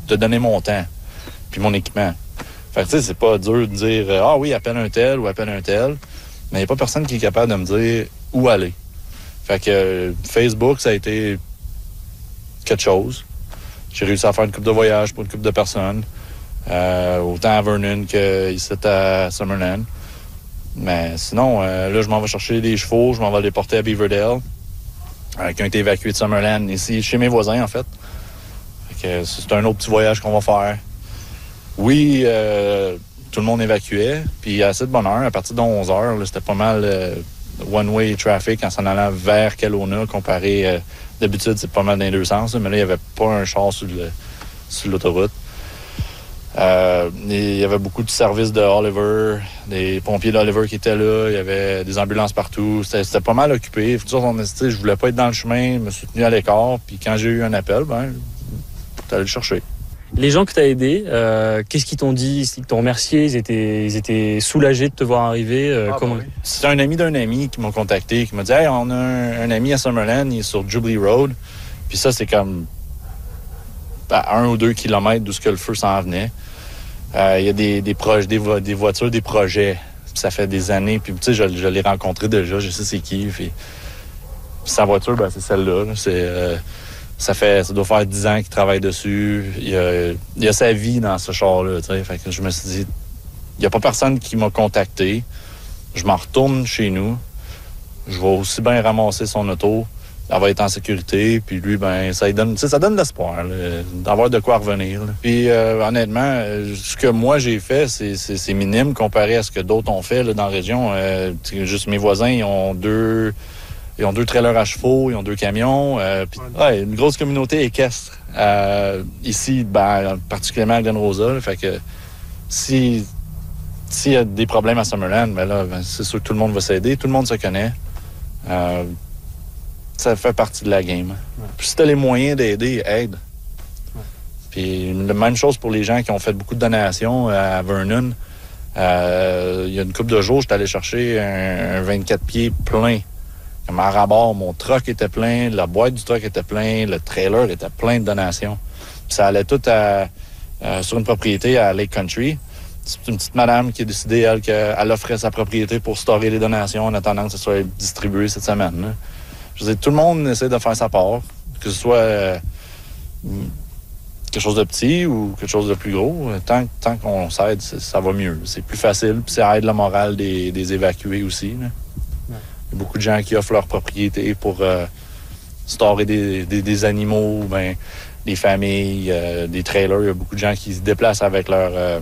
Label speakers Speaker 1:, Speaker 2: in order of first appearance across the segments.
Speaker 1: te donner mon temps puis mon équipement. Fait que tu sais, c'est pas dur de dire « Ah oui, appelle un tel ou appelle un tel », mais il n'y a pas personne qui est capable de me dire où aller. Fait que Facebook, ça a été quelque chose. J'ai réussi à faire une couple de voyages pour une couple de personnes, autant à Vernon qu'ici à Summerland. Mais sinon, là, je m'en vais chercher des chevaux, je m'en vais les porter à Beaverdale, qui ont été évacués de Summerland, ici, chez mes voisins, en fait. Fait que c'est un autre petit voyage qu'on va faire. Oui, tout le monde évacuait, puis à assez de bonne heure, à partir de 11 heures, là, c'était pas mal one-way traffic en s'en allant vers Kelowna, comparé, d'habitude, c'est pas mal dans les deux sens, mais là, il n'y avait pas un char sur l'autoroute. Il y avait beaucoup de services de Oliver, des pompiers d'Oliver qui étaient là, il y avait des ambulances partout. C'était pas mal occupé. Je voulais pas être dans le chemin, je me suis tenu à l'écart. Puis quand j'ai eu un appel, t'es allé le chercher.
Speaker 2: Les gens que tu as aidés, qu'est-ce qu'ils t'ont dit? Ils t'ont remercié? Ils étaient soulagés de te voir arriver? Comment...
Speaker 1: Oui. C'est un ami d'un ami qui m'a contacté, qui m'a dit « Hey, on a un ami à Summerland, il est sur Jubilee Road. » Puis ça, c'est comme à 1 ou 2 kilomètres d'où ce que le feu s'en venait. Il y a des voitures, des projets. Puis ça fait des années. Puis tu sais, je l'ai rencontré déjà, je sais c'est qui. Puis sa voiture, c'est celle-là. Là. Ça doit faire 10 ans qu'il travaille dessus. Il a sa vie dans ce char-là. Fait que je me suis dit, il n'y a pas personne qui m'a contacté. Je m'en retourne chez nous. Je vais aussi bien ramasser son auto. Elle va être en sécurité, puis lui, ça donne de l'espoir, là, d'avoir de quoi revenir. Là. Puis honnêtement, ce que moi j'ai fait, c'est minime comparé à ce que d'autres ont fait là, dans la région. Juste mes voisins, ils ont deux trailers à chevaux, ils ont 2 camions. Puis, une grosse communauté équestre. Ici, particulièrement à Glen Rosa. Là, fait que s'il y a des problèmes à Summerland, c'est sûr que tout le monde va s'aider. Tout le monde se connaît. Ça fait partie de la game. Ouais. Puis si t'as les moyens d'aider, aide. Ouais. Puis la même chose pour les gens qui ont fait beaucoup de donations à Vernon. Il y a une couple de jours, j'étais allé chercher un 24 pieds plein. Comme à rabord, mon truck était plein, la boîte du truck était plein, le trailer était plein de donations. Puis ça allait tout sur une propriété à Lake Country. C'est une petite madame qui a décidé, elle, qu'elle offrait sa propriété pour storer les donations en attendant que ça soit distribué cette semaine. Là. Je veux dire, tout le monde essaie de faire sa part, que ce soit quelque chose de petit ou quelque chose de plus gros. Tant qu'on s'aide, ça va mieux. C'est plus facile, puis ça aide la morale des évacués aussi. Là. Ouais. Il y a beaucoup de gens qui offrent leur propriété pour storer des animaux, des familles, des trailers. Il y a beaucoup de gens qui se déplacent avec leur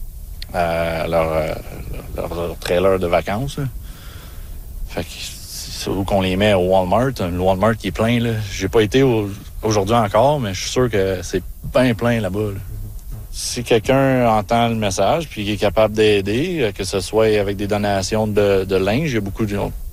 Speaker 1: trailer de vacances. Là. Fait que où qu'on les met au Walmart. Le Walmart qui est plein, là. J'ai pas été aujourd'hui encore, mais je suis sûr que c'est bien plein là-bas. Là. Si quelqu'un entend le message puis qui est capable d'aider, que ce soit avec des donations de linge, il y a beaucoup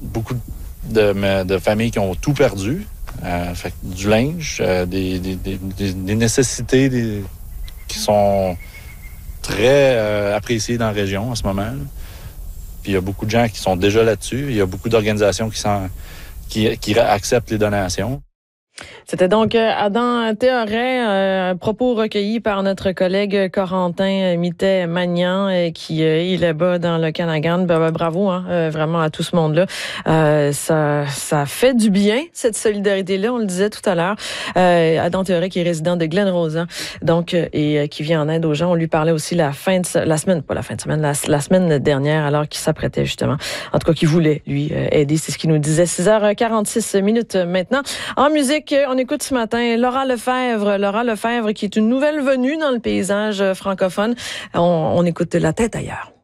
Speaker 1: de familles qui ont tout perdu. Fait que du linge, des nécessités qui sont très appréciées dans la région en ce moment. Là. Puis il y a beaucoup de gens qui sont déjà là-dessus. Il y a beaucoup d'organisations qui acceptent les donations.
Speaker 3: C'était donc Adam Théoret, propos recueillis par notre collègue Corentin Mittet-Magnan qui est là-bas dans le Canagan. Bravo, vraiment à tout ce monde-là. Ça fait du bien, cette solidarité-là, on le disait tout à l'heure. Adam Théoret qui est résident de Glen Rosa, donc, et qui vient en aide aux gens. On lui parlait aussi la semaine dernière, alors qu'il s'apprêtait justement, en tout cas qu'il voulait, lui, aider. C'est ce qu'il nous disait. 6h46 maintenant. En musique, on écoute ce matin Laura Lefebvre qui est une nouvelle venue dans le paysage francophone. On écoute La tête ailleurs.